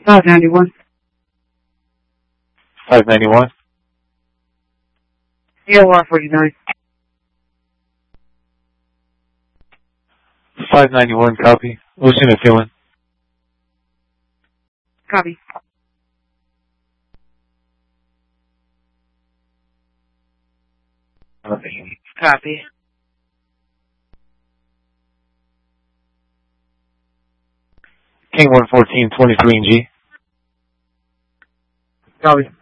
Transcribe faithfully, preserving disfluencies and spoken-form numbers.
five ninety-one. five ninety-one. E O R forty-nine. five ninety-one, copy. What's in the feeling? Copy. Copy. King one fourteen, twenty-three in G. Copy.